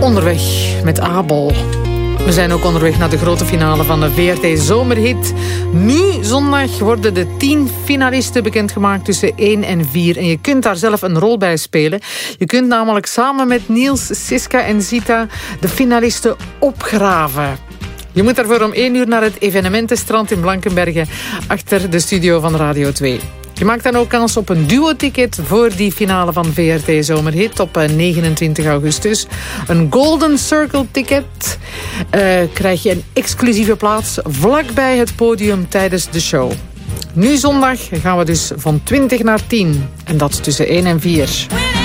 onderweg met Abel. We zijn ook onderweg naar de grote finale van de VRT Zomerhit. Nu, zondag, worden de 10 finalisten bekendgemaakt tussen 1 en 4. En je kunt daar zelf een rol bij spelen. Je kunt namelijk samen met Niels, Siska en Zita de finalisten opgraven. Je moet daarvoor om 1 uur naar het evenementenstrand in Blankenbergen, achter de studio van Radio 2. Je maakt dan ook kans op een duo-ticket voor die finale van VRT Zomerhit op 29 augustus. Een Golden Circle-ticket krijg je een exclusieve plaats vlakbij het podium tijdens de show. Nu zondag gaan we dus van 20 naar 10 en dat tussen 1 en 4.